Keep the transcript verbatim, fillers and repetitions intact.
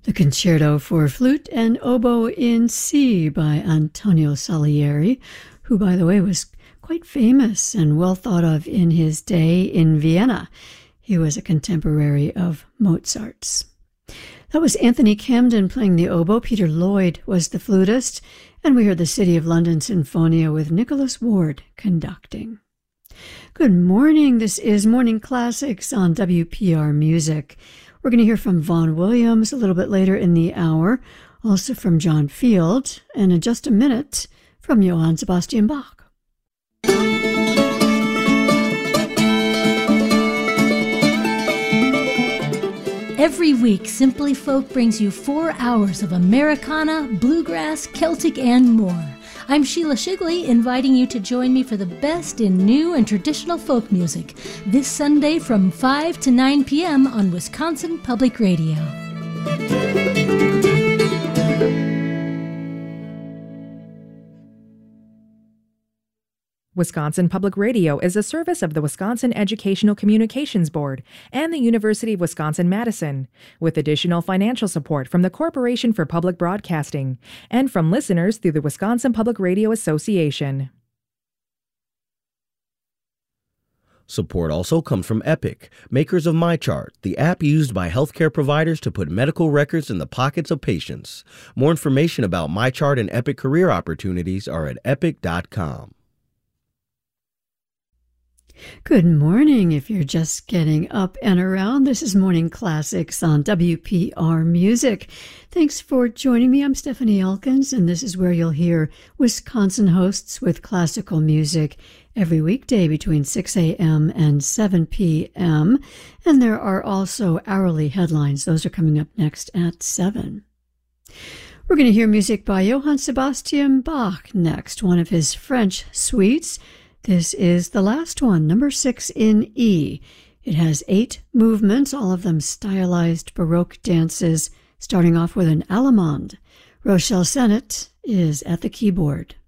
The Concerto for Flute and Oboe in C by Antonio Salieri, who, by the way, was quite famous and well thought of in his day in Vienna. He was a contemporary of Mozart's. That was Anthony Camden playing the oboe. Peter Lloyd was the flutist, and we heard the City of London Sinfonia with Nicholas Ward conducting. Good morning. This is Morning Classics on W P R Music. We're going to hear from Vaughan Williams a little bit later in the hour, also from John Field, and in just a minute from Johann Sebastian Bach. Every week, Simply Folk brings you four hours of Americana, bluegrass, Celtic, and more. I'm Sheila Shigley, inviting you to join me for the best in new and traditional folk music this Sunday from five to nine p.m. on Wisconsin Public Radio. Wisconsin Public Radio is a service of the Wisconsin Educational Communications Board and the University of Wisconsin-Madison, with additional financial support from the Corporation for Public Broadcasting and from listeners through the Wisconsin Public Radio Association. Support also comes from Epic, makers of MyChart, the app used by healthcare providers to put medical records in the pockets of patients. More information about MyChart and Epic career opportunities are at epic dot com. Good morning. If you're just getting up and around, this is Morning Classics on W P R Music. Thanks for joining me. I'm Stephanie Elkins, and this is where you'll hear Wisconsin hosts with classical music every weekday between six a.m. and seven p.m. And there are also hourly headlines. Those are coming up next at seven. We're going to hear music by Johann Sebastian Bach next, one of his French suites. This is the last one, number six in E. It has eight movements, all of them stylized Baroque dances, starting off with an allemande. Rochelle Sennett is at the keyboard.